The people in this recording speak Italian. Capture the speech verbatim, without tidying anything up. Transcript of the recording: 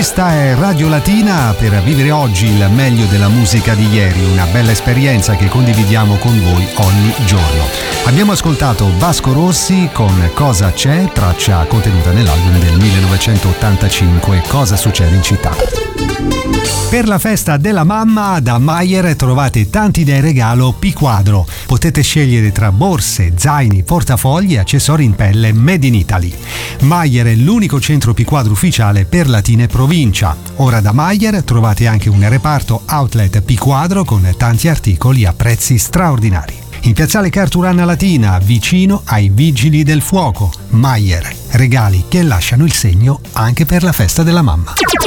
Questa è Radio Latina per vivere oggi il meglio della musica di ieri, una bella esperienza che condividiamo con voi ogni giorno. Abbiamo ascoltato Vasco Rossi con Cosa c'è, traccia contenuta nell'album del millenovecentottantacinque Cosa succede in città. Per la festa della mamma da Mayer trovate tanti idee regalo P-Quadro. Potete scegliere tra borse, zaini, portafogli e accessori in pelle made in Italy. Mayer è l'unico centro P-Quadro ufficiale per Latina e provincia. Ora da Mayer trovate anche un reparto outlet P-Quadro con tanti articoli a prezzi straordinari. In piazzale Carturana Latina, vicino ai Vigili del Fuoco. Mayer, regali che lasciano il segno anche per la festa della mamma.